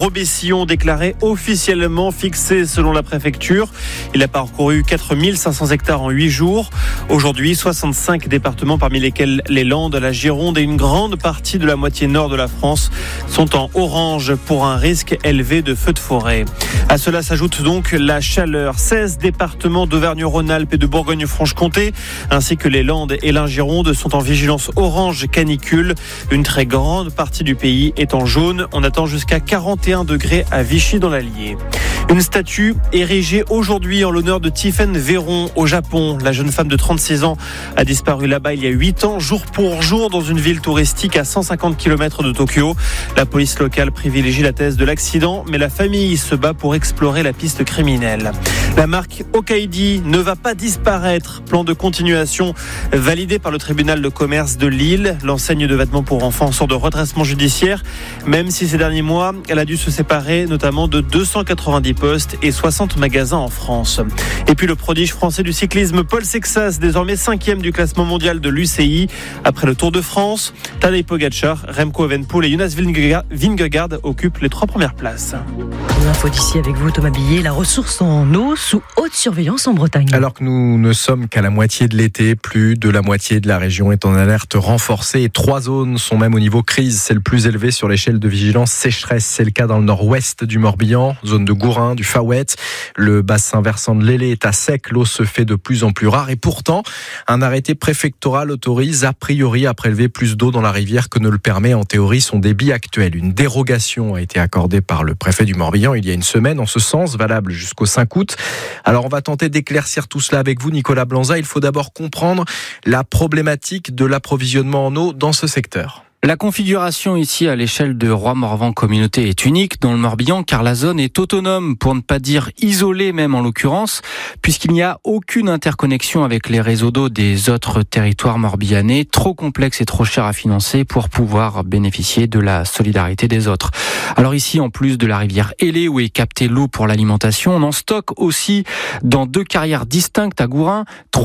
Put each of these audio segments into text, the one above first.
Robesillon déclaré officiellement fixé selon la préfecture. Il a parcouru 4500 hectares en 8 jours. Aujourd'hui, 65 départements parmi lesquels les Landes, la Gironde et une grande partie de la moitié nord de la France sont en orange pour un risque élevé de feux de forêt. À cela s'ajoute donc la chaleur. 16 départements d'Auvergne-Rhône-Alpes et de Bourgogne-Franche-Comté ainsi que les Landes et la Gironde sont en vigilance orange canicule. Une très grande partie du pays est en jaune. On attend jusqu'à 41 degrés à Vichy dans l'Allier. Une statue érigée aujourd'hui en l'honneur de Tiphaine Véron au Japon. La jeune femme de 36 ans a disparu là-bas il y a 8 ans, jour pour jour, dans une ville touristique à 150 km de Tokyo. La police locale privilégie la thèse de l'accident, mais la famille se bat pour explorer la piste criminelle. La marque Okaidi ne va pas disparaître. Plan de continuation validé par le tribunal de commerce de Lille. L'enseigne de vêtements pour enfants sort de redressement judiciaire, même si ces derniers mois, elle a dû se séparer notamment de 290 postes et 60 magasins en France. Et puis le prodige français du cyclisme, Paul Sexas, désormais 5e du classement mondial de l'UCI. Après le Tour de France, Tadej Pogacar, Remco Evenepoel et Jonas Vingegaard occupent les 3 premières places. L'info d'ici avec vous, Thomas Billet. La ressource en eau sous haute surveillance en Bretagne. Alors que nous ne sommes qu'à la moitié de l'été, plus de la moitié de la région est en alerte renforcée et 3 zones sont même au niveau crise. C'est le plus élevé sur l'échelle de vigilance sécheresse. C'est le cas dans le nord-ouest du Morbihan, zone de Gourin, du Fawet. Le bassin versant de l'Ailée est à sec. L'eau se fait de plus en plus rare et pourtant, un arrêté préfectoral autorise a priori à prélever plus d'eau dans la rivière que ne le permet en théorie son débit actuel. Une dérogation a été accordée par le préfet du Morbihan il y a une semaine en ce sens, valable jusqu'au 5 août. Alors on va tenter d'éclaircir tout cela avec vous, Nicolas Blanza. Il faut d'abord comprendre la problématique de l'approvisionnement en eau dans ce secteur. La configuration ici à l'échelle de Roy-Morvan Communauté est unique dans le Morbihan car la zone est autonome, pour ne pas dire isolée même en l'occurrence, puisqu'il n'y a aucune interconnexion avec les réseaux d'eau des autres territoires morbihanais, trop complexes et trop chers à financer pour pouvoir bénéficier de la solidarité des autres. Alors ici, en plus de la rivière Ailée où est captée l'eau pour l'alimentation, on en stocke aussi dans 2 carrières distinctes à Gourin,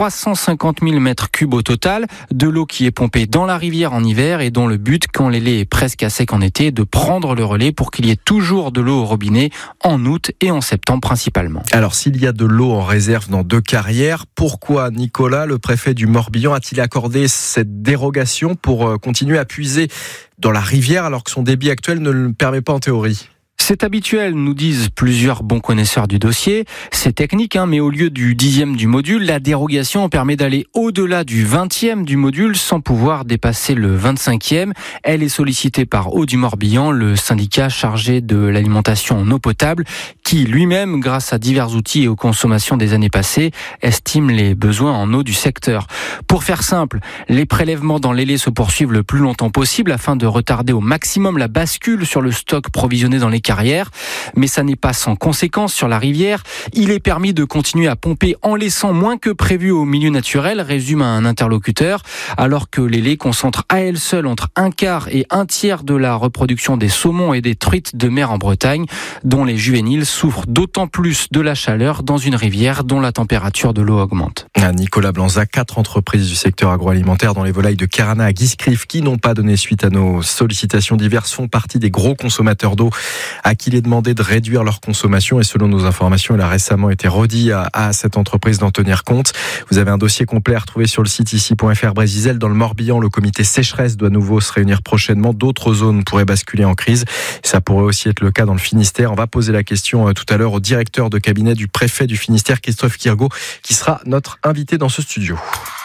350 000 mètres cubes au total, de l'eau qui est pompée dans la rivière en hiver et dont le but, quand l'Ailée est presque à sec en été, de prendre le relais pour qu'il y ait toujours de l'eau au robinet en août et en septembre principalement. Alors s'il y a de l'eau en réserve dans 2 carrières, pourquoi, Nicolas, le préfet du Morbihan a-t-il accordé cette dérogation pour continuer à puiser dans la rivière alors que son débit actuel ne le permet pas en théorie ? C'est habituel, nous disent plusieurs bons connaisseurs du dossier. C'est technique, mais au lieu du 10e du module, la dérogation permet d'aller au-delà du 20e du module sans pouvoir dépasser le 25e. Elle est sollicitée par Eau du Morbihan, le syndicat chargé de l'alimentation en eau potable, qui lui-même, grâce à divers outils et aux consommations des années passées, estime les besoins en eau du secteur. Pour faire simple, les prélèvements dans l'Ailée se poursuivent le plus longtemps possible afin de retarder au maximum la bascule sur le stock provisionné dans les carrières, mais ça n'est pas sans conséquence sur la rivière. Il est permis de continuer à pomper en laissant moins que prévu au milieu naturel, résume un interlocuteur, alors que l'Ailée concentre à elle seule entre 1/4 et 1/3 de la reproduction des saumons et des truites de mer en Bretagne, dont les juvéniles souffrent d'autant plus de la chaleur dans une rivière dont la température de l'eau augmente. Nicolas Blanza, 4 entreprises du secteur agroalimentaire dans les volailles de Carana à Guiscrive qui n'ont pas donné suite à nos sollicitations diverses font partie des gros consommateurs d'eau à qui il est demandé de réduire leur consommation et selon nos informations, il a récemment été redit à cette entreprise d'en tenir compte. Vous avez un dossier complet à retrouver sur le site ici.fr. Brésil, dans le Morbihan, le comité sécheresse doit à nouveau se réunir prochainement. D'autres zones pourraient basculer en crise. Ça pourrait aussi être le cas dans le Finistère. On va poser la question tout à l'heure au directeur de cabinet du préfet du Finistère, Christophe Kirgaud, qui sera notre invité dans ce studio.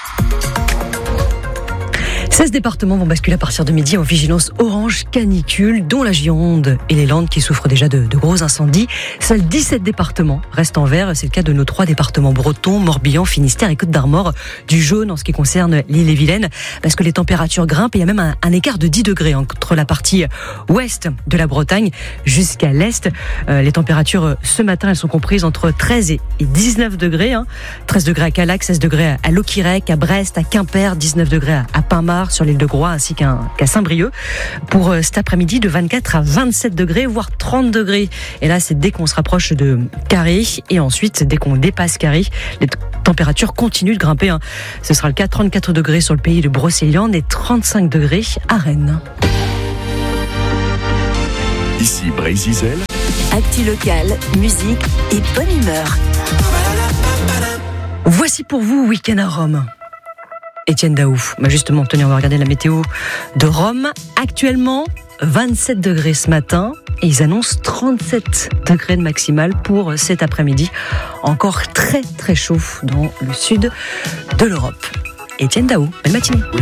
16 départements vont basculer à partir de midi en vigilance orange canicule, dont la Gironde et les Landes qui souffrent déjà de gros incendies. Seuls 17 départements restent en vert. C'est le cas de nos 3 départements bretons, Morbihan, Finistère et Côte-d'Armor. Du jaune en ce qui concerne l'Ille-et-Vilaine, parce que les températures grimpent et il y a même un écart de 10 degrés entre la partie ouest de la Bretagne jusqu'à l'est. Les températures ce matin, elles sont comprises entre 13 et 19 degrés. 13 degrés à Calac, 16 degrés à Loquirec, à Brest, à Quimper, 19 degrés à Pinmar, sur l'île de Groix ainsi qu'à Saint-Brieuc. Pour cet après-midi, de 24 à 27 degrés, voire 30 degrés. Et là, c'est dès qu'on se rapproche de Carré. Et ensuite, dès qu'on dépasse Carré, les températures continuent de grimper. Ce sera le cas, 34 degrés sur le pays de Brocéliande et 35 degrés à Rennes. Ici Brésil. actu locale, musique et bonne humeur. Voici pour vous Week-end à Rome. Étienne Daouf. Justement, tenez, on va regarder la météo de Rome. Actuellement, 27 degrés ce matin et ils annoncent 37 degrés de maximal pour cet après-midi. Encore très très chaud dans le sud de l'Europe. Étienne Daouf, belle matinée.